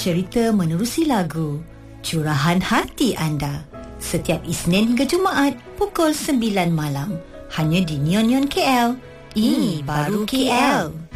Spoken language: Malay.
cerita menerusi lagu, curahan hati anda. Setiap Isnin hingga Jumaat pukul 9 malam. Hanya di Neon Neon KL. Ini baru KL.